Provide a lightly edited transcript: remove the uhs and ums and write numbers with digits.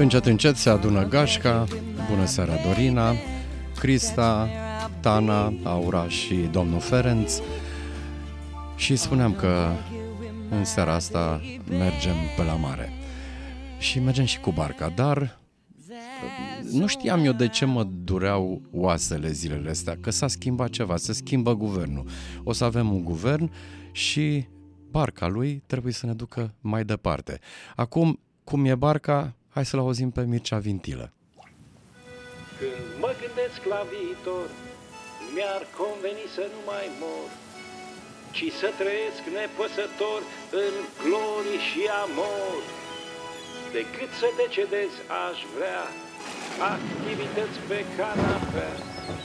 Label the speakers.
Speaker 1: Încet, încet se adună gașca. Bună seara, Dorina, Crista, Tana, Aura și domnul Ferenț. Și spuneam că în seara asta mergem pe la mare. Și mergem și cu barca, dar nu știam eu de ce mă dureau oasele zilele astea, că s-a schimbat ceva, se schimbă guvernul. O să avem un guvern și barca lui trebuie să ne ducă mai departe. Acum, cum e barca, hai să-l auzim pe Mircea Vintilă.
Speaker 2: Când mă gândesc la viitor, mi-ar conveni să nu mai mor, ci să trăiesc nepăsător în glorii și amor. Decât să decedez aș vrea activități pe canapea,